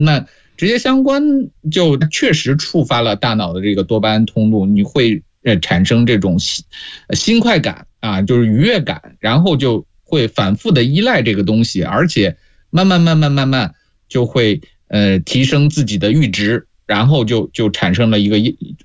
那直接相关就确实触发了大脑的这个多巴胺通路，你会产生这种新快感啊，就是愉悦感，然后就会反复的依赖这个东西，而且慢慢就会提升自己的阈值，然后就产生了一个